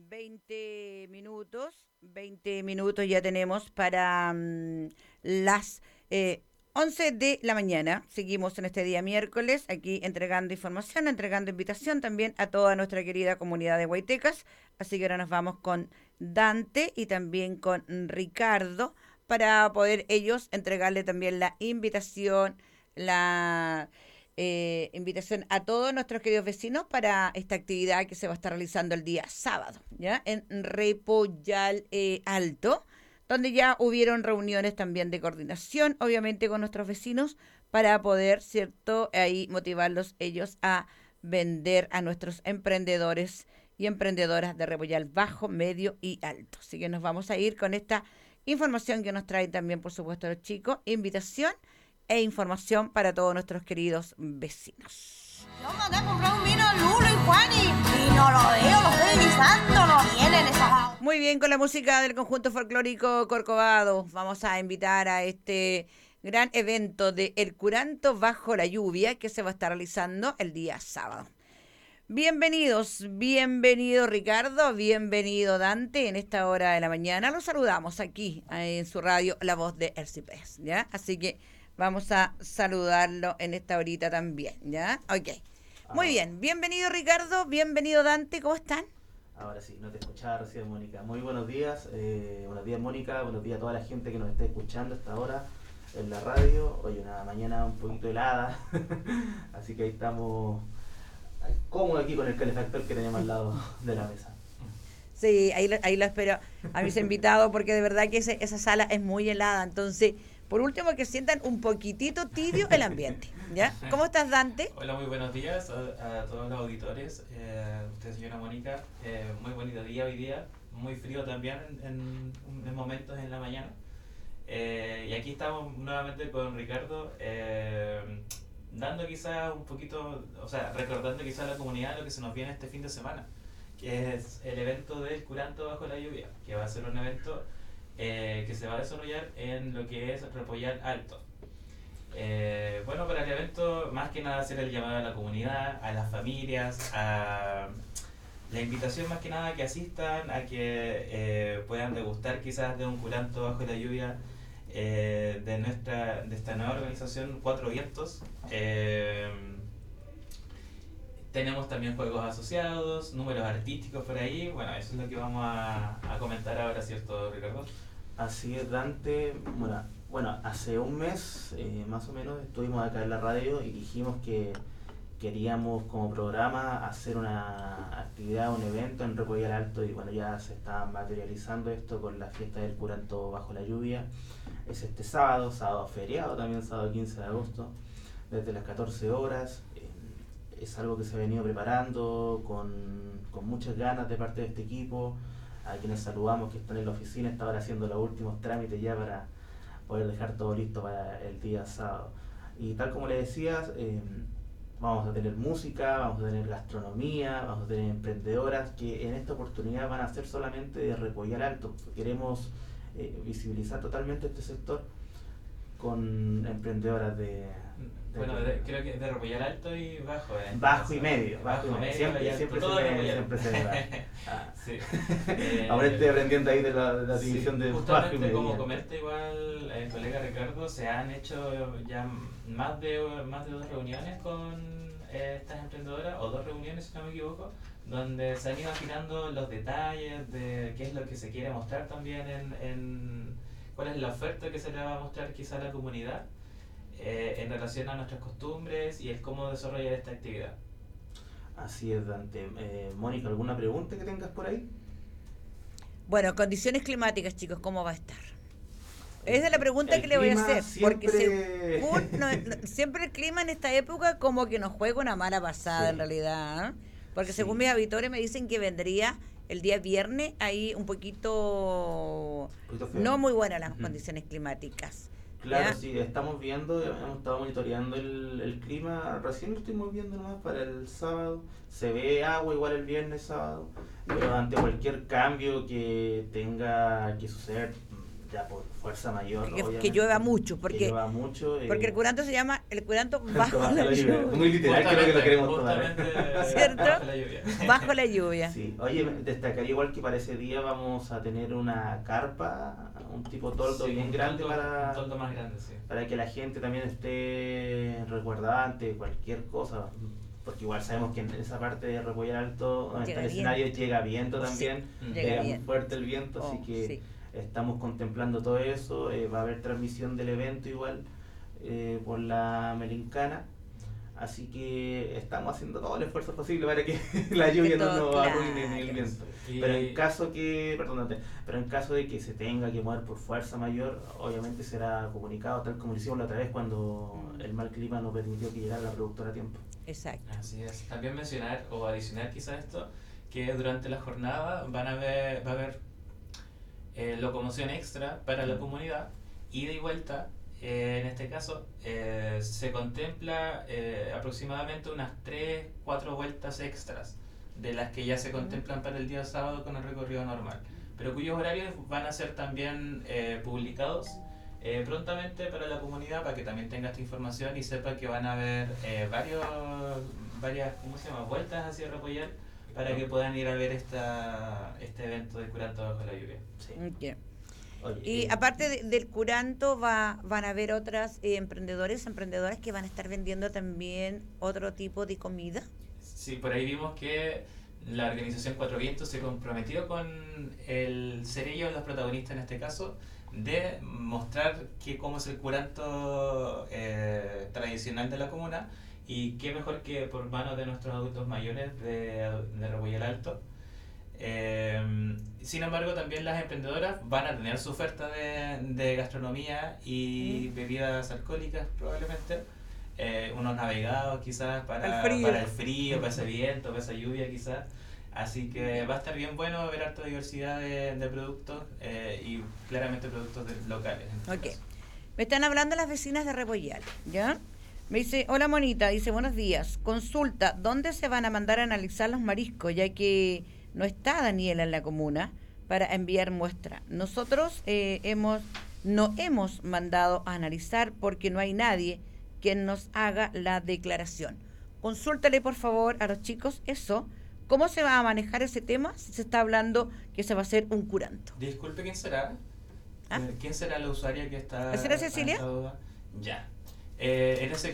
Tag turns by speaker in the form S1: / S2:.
S1: 20 minutos ya tenemos para las 11 de la mañana. Seguimos en este día miércoles aquí entregando información, entregando invitación también a toda nuestra querida comunidad de Guaitecas. Así que ahora nos vamos con Dante y también con Ricardo para poder ellos entregarle también la invitación a todos nuestros queridos vecinos para esta actividad que se va a estar realizando el día sábado, ¿ya? En Repollal Alto, donde ya hubieron reuniones también de coordinación, obviamente con nuestros vecinos, para poder, ¿cierto?, ahí motivarlos ellos a vender a nuestros emprendedores y emprendedoras de Repollal Bajo, Medio y Alto. Así que nos vamos a ir con esta información que nos traen también, por supuesto, los chicos. Invitación e información para todos nuestros queridos vecinos.
S2: Yo mandé a comprar un vino a Lulo y Juani y no lo veo, lo estoy visando, no vienen esos.
S1: Muy bien, con la música del conjunto folclórico Corcovado vamos a invitar a este gran evento de El Curanto Bajo la Lluvia que se va a estar realizando el día sábado. Bienvenidos, bienvenido Ricardo, bienvenido Dante en esta hora de la mañana. Los saludamos aquí en su radio La Voz de Ercipes, ¿ya? Así que vamos a saludarlo en esta horita también, ¿ya? Ok. Muy bien. Bienvenido, Ricardo. Bienvenido, Dante. ¿Cómo están?
S3: Ahora sí, no te escuchaba recién, Mónica. Muy buenos días. Buenos días, Mónica. Buenos días a toda la gente que nos está escuchando hasta ahora en la radio. Hoy una mañana un poquito helada. Así que ahí estamos cómodos aquí con el calefactor que tenemos al lado de la mesa.
S1: Sí, ahí lo espero a mis invitados porque de verdad que esa sala es muy helada. Entonces, por último, que sientan un poquitito tibio el ambiente, ¿ya? ¿Cómo estás, Dante?
S4: Hola, muy buenos días a todos los auditores. Usted, señora Mónica, muy bonito día hoy día, muy frío también en momentos en la mañana. Y aquí estamos nuevamente con Ricardo, dando quizás un poquito, o sea, recordando quizás a la comunidad lo que se nos viene este fin de semana, que es el evento del Curanto Bajo la Lluvia, que va a ser un evento que se va a desarrollar en lo que es Repollal Alto. Bueno, para el evento, más que nada hacer el llamado a la comunidad, a las familias, a la invitación más que nada a que asistan, a que puedan degustar quizás de un curanto bajo la lluvia de esta nueva organización Cuatro Vientos. Tenemos también juegos asociados, números artísticos por ahí. Bueno, eso es lo que vamos a comentar ahora, ¿cierto, Ricardo?
S3: Así es, Dante. Bueno, hace un mes más o menos estuvimos acá en la radio y dijimos que queríamos como programa hacer una actividad, un evento en Repollal Alto y bueno, ya se está materializando esto con la fiesta del Curanto Bajo la Lluvia. Es este sábado feriado también, sábado 15 de agosto, desde las 14 horas. Es algo que se ha venido preparando con muchas ganas de parte de este equipo, a quienes saludamos que están en la oficina, están ahora haciendo los últimos trámites ya para poder dejar todo listo para el día sábado. Y tal como le decías, vamos a tener música, vamos a tener gastronomía, vamos a tener emprendedoras que en esta oportunidad van a ser solamente de Repollal Alto. Queremos visibilizar totalmente este sector con emprendedoras
S4: creo que de Repollal Alto y bajo.
S3: Bajo y medio.
S4: Bajo y medio.
S3: Siempre se me va.
S4: Sí.
S3: Ahora estoy aprendiendo ahí de la división de bajo y medio.
S4: Como comenta igual el colega Ricardo, se han hecho ya más de 2 reuniones con estas emprendedoras, o 2 reuniones si no me equivoco, donde se han ido afinando los detalles de qué es lo que se quiere mostrar también en cuál es la oferta que se le va a mostrar quizá a la comunidad en relación a nuestras costumbres y el cómo desarrollar esta actividad.
S3: Así es, Dante. Mónica, ¿alguna pregunta que tengas por ahí?
S1: Bueno, condiciones climáticas, chicos, ¿cómo va a estar? Esa es la pregunta que le voy a hacer,
S3: siempre...
S1: porque siempre el clima en esta época como que nos juega una mala pasada, sí, en realidad, ¿eh? Porque según mis auditores me dicen que vendría el día viernes ahí un poquito no muy buenas las condiciones climáticas.
S3: Claro,
S1: ¿ya?
S3: Sí, estamos viendo, hemos estado monitoreando el clima, recién lo estuvimos viendo nomás para el sábado, se ve agua igual el viernes, sábado, pero ante cualquier cambio que tenga que suceder, ya por fuerza mayor,
S1: que
S3: obviamente,
S1: llueva mucho,
S3: que
S1: porque
S3: llueva mucho,
S1: porque el curanto se llama el curanto bajo la lluvia.
S3: muy literal, creo que lo queremos tomar.
S1: ¿Cierto?
S4: Bajo la lluvia.
S1: Bajo la lluvia.
S3: Sí, oye, destacaría igual que para ese día vamos a tener una carpa, un tipo toldo
S4: Sí,
S3: bien
S4: un
S3: grande
S4: un toldo más grande, sí.
S3: para que la gente también esté resguardada ante cualquier cosa, porque igual sabemos que en esa parte de Repollar Alto, donde está el escenario, llega viento también,
S1: Sí,
S3: pega
S1: bien.
S3: muy fuerte el viento, así que
S1: Sí.
S3: estamos contemplando todo eso. Va a haber transmisión del evento igual por la Melincana. Así que estamos haciendo todo el esfuerzo posible para que la lluvia no
S1: todo,
S3: nos
S1: claro.
S3: arruine ni el viento.
S4: Y-
S3: Pero en caso que, perdónate, pero en caso de que se tenga que mover por fuerza mayor, obviamente será comunicado, tal como lo hicimos la otra vez cuando el mal clima no permitió que llegara la productora a tiempo.
S1: Exacto.
S4: Así es. También mencionar o adicionar quizás esto, que durante la jornada va a haber locomoción extra para la comunidad, ida y vuelta. En este caso, se contempla aproximadamente unas 3-4 vueltas extras de las que ya se contemplan para el día sábado con el recorrido normal, pero cuyos horarios van a ser también publicados prontamente para la comunidad, para que también tenga esta información y sepa que van a haber varias ¿cómo se llama? Vueltas hacia Repollar para que puedan ir a ver este evento de Curanto bajo la lluvia.
S3: Sí.
S1: Ok.
S3: Oye,
S1: Y aparte del curanto van a haber otras emprendedoras que van a estar vendiendo también otro tipo de comida.
S4: Sí, por ahí vimos que la organización Cuatro Vientos se comprometió con ser ellos los protagonistas en este caso de mostrar cómo es el curanto tradicional de la comuna, y qué mejor que por manos de nuestros adultos mayores de Repollar Alto. Sin embargo, también las emprendedoras van a tener su oferta de gastronomía y bebidas alcohólicas probablemente, unos navegados quizás para el frío, para ese viento, para esa lluvia quizás. Así que va a estar bien bueno ver harta diversidad de productos y claramente productos locales.
S1: Ok. Me están hablando las vecinas de Repollar, ¿ya? Me dice, hola Monita, dice, buenos días. Consulta, ¿dónde se van a mandar a analizar los mariscos? Ya que no está Daniela en la comuna para enviar muestra. Nosotros no hemos mandado a analizar porque no hay nadie quien nos haga la declaración. Consúltale por favor a los chicos eso. ¿Cómo se va a manejar ese tema si se está hablando que se va a hacer un curanto?
S4: Disculpe, ¿quién será?
S1: ¿Ah?
S4: ¿Quién será la usuaria que está?
S1: ¿Será Cecilia?
S4: en esta duda? Ya. En ese